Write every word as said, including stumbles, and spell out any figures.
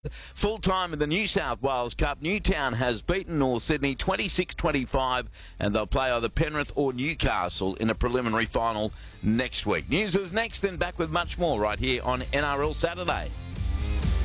Full time in the New South Wales Cup. Newtown has beaten North Sydney twenty-six twenty-five, and they'll play either Penrith or Newcastle in a preliminary final next week. News is next, then back with much more right here on N R L Saturday.